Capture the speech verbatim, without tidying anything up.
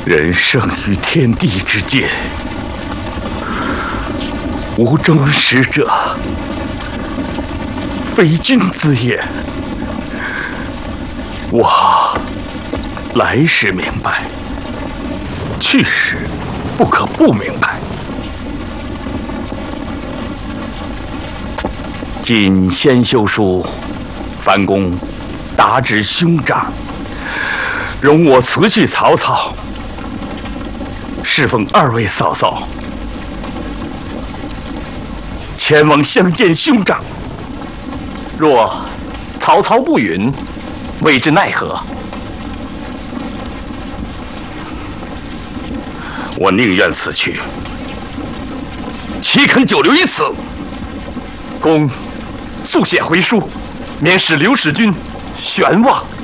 人生于天地之间，无中使者，非君子也。我来时明白，去时不可不明白。今先修书，樊公达之兄长，容我辞去曹操，侍奉二位嫂嫂，前往相见兄长。 若曹操不允，未知奈何？ 我宁愿死去，岂肯久留于此？ 公速写回书，免使刘使君悬望。